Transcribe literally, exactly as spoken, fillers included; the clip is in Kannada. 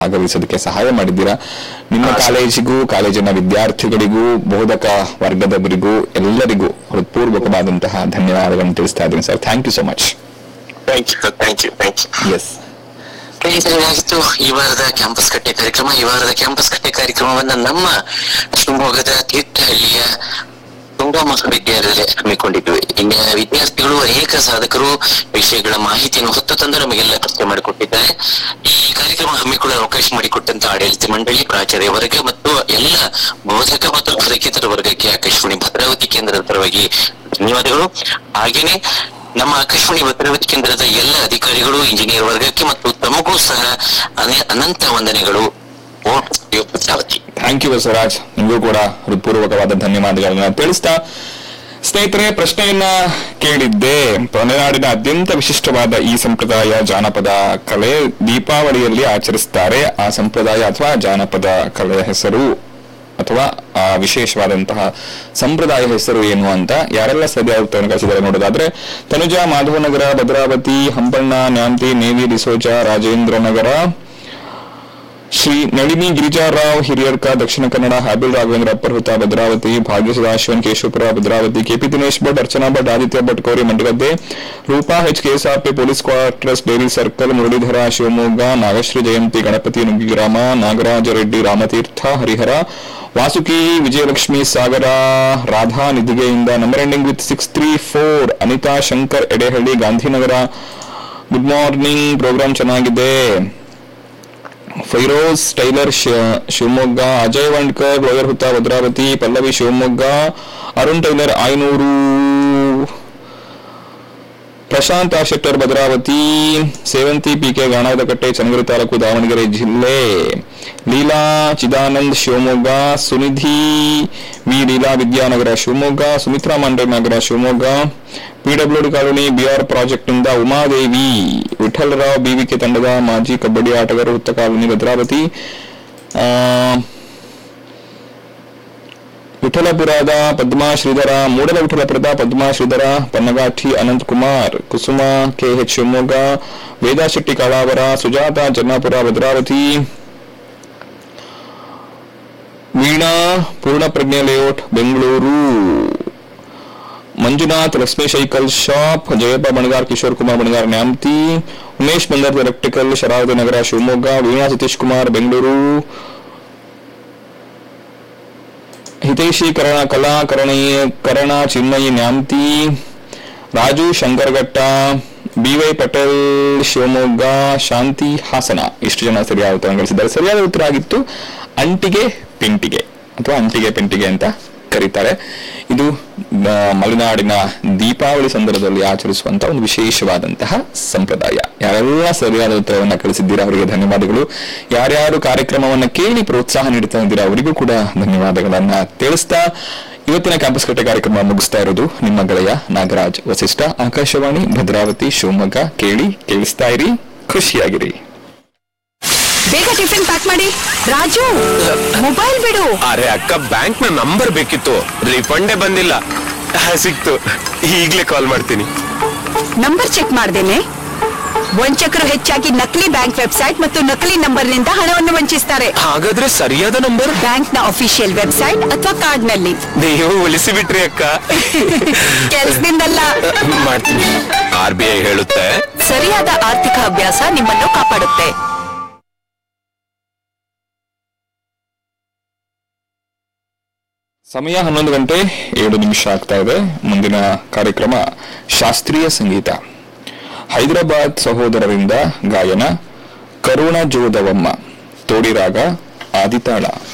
ಭಾಗವಹಿಸೋದಕ್ಕೆ ಸಹಾಯ ಮಾಡಿದ್ದೀರಾ. ನಿಮ್ಮ ಕಾಲೇಜಿಗೂ, ಕಾಲೇಜಿನ ವಿದ್ಯಾರ್ಥಿಗಳಿಗೂ, ಬೋಧಕ ವರ್ಗದವರಿಗೂ ಎಲ್ಲರಿಗೂ ಹೃತ್ಪೂರ್ವಕವಾದಂತಹ ಧನ್ಯವಾದಗಳನ್ನು ತಿಳಿಸ್ತಾ ಇದ್ದೀನಿ sir. Thank you so much. Thank you thank you thank U S. ಆಗಿತ್ತು ಈ ವಾರದ ಕ್ಯಾಂಪಸ್ ಕಟ್ಟೆ ಕಾರ್ಯಕ್ರಮ. ಈ ವಾರದ ಕ್ಯಾಂಪಸ್ ಕಟ್ಟೆ ಕಾರ್ಯಕ್ರಮವನ್ನ ನಮ್ಮ ಶಿವಮೊಗ್ಗದ ತೀರ್ಥಹಳ್ಳಿಯ ತುಂಗಾ ಮಹಾವಿದ್ಯಾಲಯದಲ್ಲಿ ಹಮ್ಮಿಕೊಂಡಿದ್ವಿ. ವಿದ್ಯಾರ್ಥಿಗಳು, ಅನೇಕ ಸಾಧಕರು ವಿಷಯಗಳ ಮಾಹಿತಿಯನ್ನು ಹೊತ್ತು ತಂದು ನಮಗೆಲ್ಲ ಪರಿಚಯ ಮಾಡಿಕೊಟ್ಟಿದ್ದಾರೆ. ಈ ಕಾರ್ಯಕ್ರಮ ಹಮ್ಮಿಕೊಳ್ಳಲು ಅವಕಾಶ ಮಾಡಿಕೊಟ್ಟಂತ ಆಡಳಿತ ಮಂಡಳಿ, ಪ್ರಾಚಾರ್ಯ ವರ್ಗ ಮತ್ತು ಎಲ್ಲ ಬೋಧಕ ಮತ್ತು ಬೋಧಕೇತರ ವರ್ಗಕ್ಕೆ ಆಕಾಶವಾಣಿ ಭದ್ರಾವತಿ ಕೇಂದ್ರದ ಪರವಾಗಿ ಧನ್ಯವಾದಗಳು. ಹಾಗೇನೆ ನಮ್ಮ ಆಕಾಶವಾಣಿ ಭದ್ರಾವತಿ ಕೇಂದ್ರದ ಎಲ್ಲ ಅಧಿಕಾರಿಗಳು, ಇಂಜಿನಿಯರ್ ವರ್ಗಕ್ಕೆ ಮತ್ತು ತಮಗೂ ಸಹ ಅನಂತ ವಂದನೆಗಳು. ಥ್ಯಾಂಕ್ ಯು ಬಸವರಾಜ್, ನಿಮಗೂ ಕೂಡ ಹೃತ್ಪೂರ್ವಕವಾದ ಧನ್ಯವಾದಗಳನ್ನ ತಿಳಿಸ್ತಾ, ಸ್ನೇಹಿತರೆ, ಪ್ರಶ್ನೆಯನ್ನ ಕೇಳಿದ್ದೆ. ಮಲೆನಾಡಿನ ಅತ್ಯಂತ ವಿಶಿಷ್ಟವಾದ ಈ ಸಂಪ್ರದಾಯ ಜಾನಪದ ಕಲೆ ದೀಪಾವಳಿಯಲ್ಲಿ ಆಚರಿಸುತ್ತಾರೆ. ಆ ಸಂಪ್ರದಾಯ ಅಥವಾ ಜಾನಪದ ಕಲೆಯ ಹೆಸರು ಅಥವಾ ಆ ವಿಶೇಷವಾದಂತಹ ಸಂಪ್ರದಾಯ ಹೆಸರು ಏನು ಅಂತ ಯಾರೆಲ್ಲ ಸರಿಯಾದ ಉತ್ತರವನ್ನು ಕಳಿಸಿದ್ದಾರೆ ನೋಡೋದಾದ್ರೆ, Tanuja Madhavanagar Bhadravati, Hampanna ನ್ಯಾಂತಿ navy D'Souza Rajendra Nagar, Shri Nalini Girija Rao ಹಿರಿಯರ್ಕ Dakshina Kannada, ಹ್ಯಾಬಿಲ್ Raghavendra ಅಪ್ಪರ್ಹುತ Bhadravati, Bhagya Sadasivan Keshavapura Bhadravati, KP Dinesh Bhat, Archana Bhat, Aditya Bhat ಕೌರಿ Mandagadde, Roopa H KSRP police quarters dairy circle Muralidhar Shivamogga, Nagashree Jayanti Ganapati Nuggigrama, Nagaraja Reddy Ramtirth Harihara, Vasuki Vijayalakshmi Sagara, Radha ನಿಧಿಗೆಯಿಂದ, number ending with six three four, Anita Shankar Edehalli Gandhinagar. Good morning, program ಚೆನ್ನಾಗಿದೆ. ಫೈರೋಸ್ ಟೈಲರ್ ಶಿವಮೊಗ್ಗ, ಅಜಯ್ ವಂಡ್ಕರ್ ಲೋಯರ್ ಹುತ್ತ ಭದ್ರಾವತಿ, ಪಲ್ಲವಿ ಶಿವಮೊಗ್ಗ, ಅರುಣ್ ಟೈಲರ್ ಆಯ್ನೂರು, ಪ್ರಶಾಂತ್ ಆರ್ ಶೆಟ್ಟರ್ ಭದ್ರಾವತಿ, ಸೇವಂತಿ ಪಿಕೆ ಗಾಣದಕಟ್ಟೆ ಚನ್ನಗಿರಿ ತಾಲೂಕು ದಾವಣಗೆರೆ ಜಿಲ್ಲೆ, ಲೀಲಾ ಚಿದಾನಂದ್ ಶಿವಮೊಗ್ಗ, ಸುನಿಧಿ ವಿ ಲೀಲಾ ವಿದ್ಯಾನಗರ ಶಿವಮೊಗ್ಗ, ಸುಮಿತ್ರಾ ಮಂಡ್ರೆ ನಗರ Shivamogga, PWD colony B R project ನಿಂದ ಉಮಾದೇವಿ, ವಿಠಲರಾವ್ ಬಿವಿಕೆ ತಂಡದ ಮಾಜಿ ಕಬಡ್ಡಿ ಆಟಗಾರರು ಹುತ್ತ ಕಾಲೋನಿ ಭದ್ರಾವತಿ, ವಿಠಲಪುರದ ಪದ್ಮಾ ಶ್ರೀಧರ, ಮೂಡಲ ವಿಠಲಪುರದ ಪದ್ಮಾ ಶ್ರೀಧರ, ಪನ್ನಗಾಠಿ ಅನಂತ್ ಕುಮಾರ್, ಕುಸುಮ ಕೆಎಚ್ ಶಿವಮೊಗ್ಗ, ವೇದಾ Shetty Kalavara, Sujata Jannapura Bhadravati, Veena Poornaprajna layout Bengaluru, Manjunath Lakshmi cycle shop, Jayappa Banagar, Kishore Kumar Banagar Nyamathi, Umesh ಬಂದರ್ ಎಲೆಕ್ಟ್ರಿಕಲ್ ಶರಾವತಿ ನಗರ ಶಿವಮೊಗ್ಗ, ವೀಣಾ ಸತೀಶ್ ಕುಮಾರ್ ಬೆಂಗಳೂರು, ಹಿತೈಷಿ ಕರಣ ಕಲಾ ಕರಣಿ ಕರಣ ಚಿನ್ಮಯಿ ನ್ಯಾಮತಿ, ರಾಜು ಶಂಕರಘಟ್ಟ, ಬಿವೈ ಪಟೇಲ್ ಶಿವಮೊಗ್ಗ, ಶಾಂತಿ ಹಾಸನ. ಇಷ್ಟು ಜನ ಸರಿಯಾದ ಉತ್ತರ ಗಳಿಸಿದ್ದಾರೆ. ಸರಿಯಾದ ಉತ್ತರ ಆಗಿತ್ತು ಅಂಟಿಗೆ ಪಿಂಟಿಗೆ ಅಥವಾ ಅಂಟಿಗೆ ಪಿಂಟಿಗೆ ಅಂತ ಕರೀತಾರೆ. ಇದು ಮಲೆನಾಡಿನ ದೀಪಾವಳಿ ಸಂದರ್ಭದಲ್ಲಿ ಆಚರಿಸುವಂತಹ ಒಂದು ವಿಶೇಷವಾದಂತಹ ಸಂಪ್ರದಾಯ. ಯಾರೆಲ್ಲ ಸರಿಯಾದ ಉತ್ತರವನ್ನ ಕಳಿಸಿದ್ದೀರಾ ಅವರಿಗೆ ಧನ್ಯವಾದಗಳು. ಯಾರ್ಯಾರು ಕಾರ್ಯಕ್ರಮವನ್ನ ಕೇಳಿ ಪ್ರೋತ್ಸಾಹ ನೀಡ್ತಾ ಇದ್ದೀರಾ ಅವರಿಗೂ ಕೂಡ ಧನ್ಯವಾದಗಳನ್ನ ತಿಳಿಸ್ತಾ ಇವತ್ತಿನ ಕ್ಯಾಂಪಸ್ ಕಟ್ಟೆ ಕಾರ್ಯಕ್ರಮ ಮುಗಿಸ್ತಾ ಇರೋದು ನಿಮ್ಮ ಗೆಳೆಯ ನಾಗರಾಜ್ ವಸಿಷ್ಠ, ಆಕಾಶವಾಣಿ ಭದ್ರಾವತಿ ಶಿವಮೊಗ್ಗ. ಕೇಳಿ ಕೇಳಿಸ್ತಾ ಇರಿ, ಖುಷಿಯಾಗಿರಿ. ಬೇಗ ಟಿಫಿನ್ ಪ್ಯಾಕ್ ಮಾಡಿ. ರಾಜು, ಮೊಬೈಲ್ ಬಿಡು. ಅರೆ ಅಕ್ಕ, ಬ್ಯಾಂಕ್ ನ ನಂಬರ್ ಬೇಕಿತ್ತು, ರಿಫಂಡೇ ಬಂದಿಲ್ಲ. ಸಿಕ್ತು, ಈಗ್ಲೇ ಕಾಲ್ ಮಾಡ್ತೀನಿ. ನಂಬರ್ ಚೆಕ್ ಮಾಡ್ದೇನೆ? ವಂಚಕರು ಹೆಚ್ಚಾಗಿ ನಕಲಿ ಬ್ಯಾಂಕ್ ವೆಬ್ಸೈಟ್ ಮತ್ತು ನಕಲಿ ನಂಬರ್ ನಿಂದ ಹಣವನ್ನು ವಂಚಿಸ್ತಾರೆ. ಹಾಗಾದ್ರೆ ಸರಿಯಾದ ನಂಬರ್ ಬ್ಯಾಂಕ್ ನ ಅಫಿಷಿಯಲ್ ವೆಬ್ಸೈಟ್ ಅಥವಾ ಕಾರ್ಡ್ ನಲ್ಲಿ. ನೀವು ಉಳಿಸಿ ಬಿಟ್ರಿ ಅಕ್ಕ. ಕೆಲಸದಿಂದಲ್ಲ, ಮಾಡ್ತೀನಿ. ಆರ್ ಬಿ ಐ ಹೇಳುತ್ತೆ, ಸರಿಯಾದ ಆರ್ಥಿಕ ಅಭ್ಯಾಸ ನಿಮ್ಮನ್ನು ಕಾಪಾಡುತ್ತೆ. ಸಮಯ ಹನ್ನೊಂದು ಗಂಟೆ ಏಳು ನಿಮಿಷ ಆಗ್ತಾ ಇದೆ. ಮುಂದಿನ ಕಾರ್ಯಕ್ರಮ ಶಾಸ್ತ್ರೀಯ ಸಂಗೀತ. ಹೈದರಾಬಾದ್ ಸಹೋದರರಿಂದ ಗಾಯನ, ಕರುಣ ಜೋದವಮ್ಮ, ತೋಡಿರಾಗ ಆದಿತಾಳ.